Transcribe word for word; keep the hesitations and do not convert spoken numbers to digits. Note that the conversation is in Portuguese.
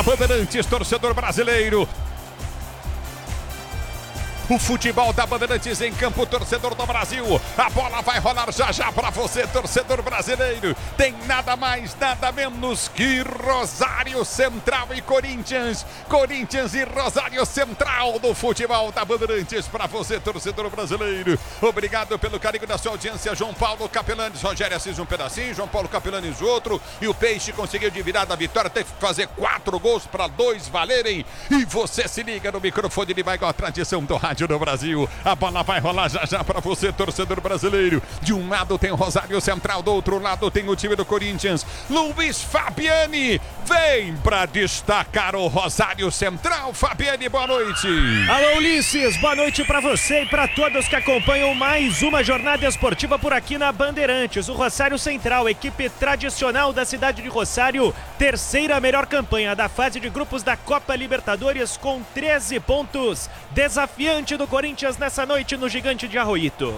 Bandeirantes, torcedor brasileiro. O futebol da Bandeirantes em campo, torcedor do Brasil. A bola vai rolar já já para você, torcedor brasileiro. Tem nada mais, nada menos que Rosário Central e Corinthians. Corinthians e Rosário Central do futebol da Bandeirantes para você, torcedor brasileiro. Obrigado pelo carinho da sua audiência. João Paulo Capelanes, Rogério Assis um pedacinho, João Paulo Capelanes outro. E o Peixe conseguiu de virada a vitória. Teve que fazer quatro gols para dois valerem. E você se liga no microfone, ele vai com a tradição do rádio do Brasil. A bola vai rolar já já para você, torcedor brasileiro. De um lado tem o Rosário Central, do outro lado tem o time do Corinthians. Luiz Fabiani vem para destacar o Rosário Central. Fabiani, boa noite. Alô, Ulisses, boa noite para você e para todos que acompanham mais uma jornada esportiva por aqui na Bandeirantes. O Rosário Central, equipe tradicional da cidade de Rosário, terceira melhor campanha da fase de grupos da Copa Libertadores com treze pontos. Desafiante do Corinthians nessa noite no Gigante de Arroito.